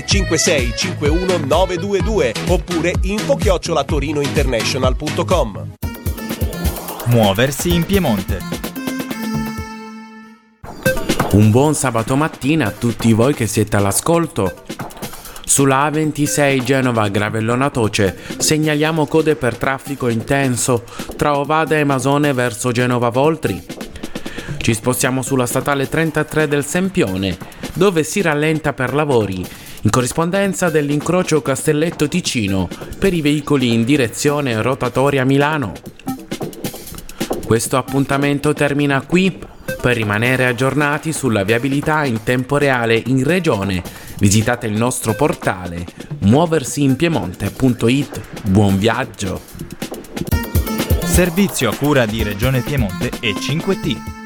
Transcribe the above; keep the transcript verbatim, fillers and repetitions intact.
cinque sei cinque uno nove due due oppure info chiocciola torinointernational punto com. Muoversi in Piemonte. Un buon sabato mattina a tutti voi che siete all'ascolto. Sulla A ventisei Genova-Gravellona Toce segnaliamo code per traffico intenso tra Ovada e Masone verso Genova Voltri. Ci spostiamo sulla statale trentatré del Sempione, dove si rallenta per lavori, in corrispondenza dell'incrocio Castelletto Ticino per i veicoli in direzione rotatoria Milano. Questo appuntamento termina qui. Per rimanere aggiornati sulla viabilità in tempo reale in regione, visitate il nostro portale muoversiinpiemonte punto it. Buon viaggio! Servizio a cura di Regione Piemonte e cinque T.